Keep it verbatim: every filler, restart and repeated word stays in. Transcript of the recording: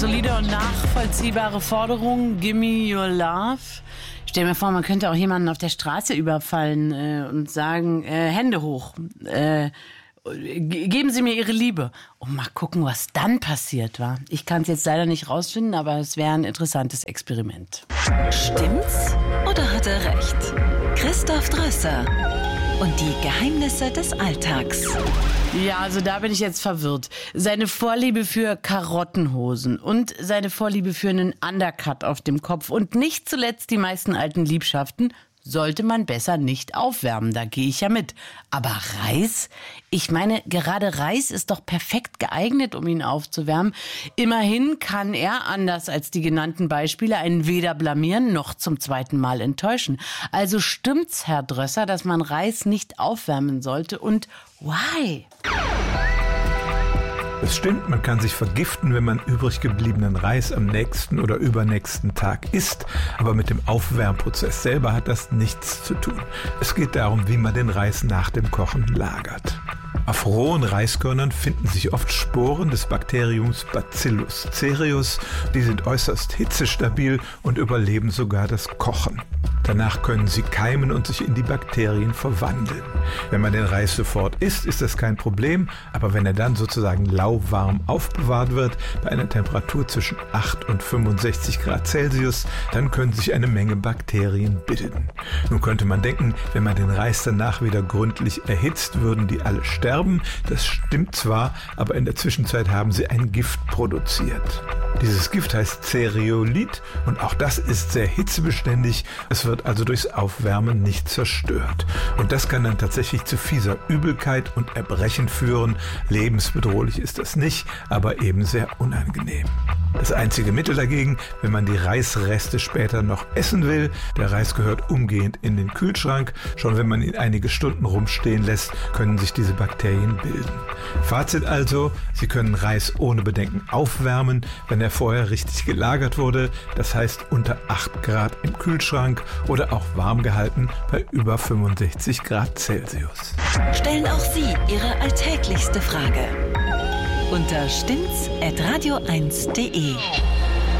Solide und nachvollziehbare Forderung, gimme your love. Stell mir vor, man könnte auch jemanden auf der Straße überfallen äh, und sagen, äh, Hände hoch, äh, g- geben Sie mir Ihre Liebe. Und mal gucken, was dann passiert war. Ich kann es jetzt leider nicht rausfinden, aber es wäre ein interessantes Experiment. Stimmt's oder hat er recht? Christoph Drösser und die Geheimnisse des Alltags. Ja, also da bin ich jetzt verwirrt. Seine Vorliebe für Karottenhosen und seine Vorliebe für einen Undercut auf dem Kopf und nicht zuletzt die meisten alten Liebschaften sollte man besser nicht aufwärmen. Da gehe ich ja mit. Aber Reis? Ich meine, gerade Reis ist doch perfekt geeignet, um ihn aufzuwärmen. Immerhin kann er, anders als die genannten Beispiele, einen weder blamieren noch zum zweiten Mal enttäuschen. Also stimmt's, Herr Drösser, dass man Reis nicht aufwärmen sollte? Und why? Es stimmt, man kann sich vergiften, wenn man übrig gebliebenen Reis am nächsten oder übernächsten Tag isst. Aber mit dem Aufwärmprozess selber hat das nichts zu tun. Es geht darum, wie man den Reis nach dem Kochen lagert. Auf rohen Reiskörnern finden sich oft Sporen des Bakteriums Bacillus cereus. Die sind äußerst hitzestabil und überleben sogar das Kochen. Danach können sie keimen und sich in die Bakterien verwandeln. Wenn man den Reis sofort isst, ist das kein Problem, aber wenn er dann sozusagen lauwarm aufbewahrt wird, bei einer Temperatur zwischen acht und fünfundsechzig Grad Celsius, dann können sich eine Menge Bakterien bilden. Nun könnte man denken, wenn man den Reis danach wieder gründlich erhitzt, würden die alle sterben. Das stimmt zwar, aber in der Zwischenzeit haben sie ein Gift produziert. Dieses Gift heißt Cereolit und auch das ist sehr hitzebeständig. Es wird also durchs Aufwärmen nicht zerstört. Und das kann dann tatsächlich zu fieser Übelkeit und Erbrechen führen. Lebensbedrohlich ist das nicht, aber eben sehr unangenehm. Das einzige Mittel dagegen, wenn man die Reisreste später noch essen will, der Reis gehört umgehend in den Kühlschrank. Schon wenn man ihn einige Stunden rumstehen lässt, können sich diese Bakterien bilden. Fazit also, Sie können Reis ohne Bedenken aufwärmen, wenn er vorher richtig gelagert wurde, das heißt unter acht Grad im Kühlschrank oder auch warm gehalten bei über fünfundsechzig Grad Celsius. Stellen auch Sie Ihre alltäglichste Frage unter stimmt's at radio eins punkt de.